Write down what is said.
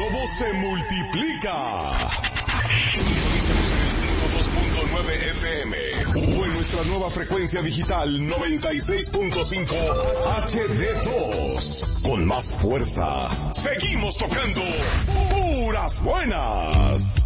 lobo se multiplica. Sintonízanos en el 102.9 FM o en nuestra nueva frecuencia digital 96.5 HD2. Con más fuerza, seguimos tocando puras buenas.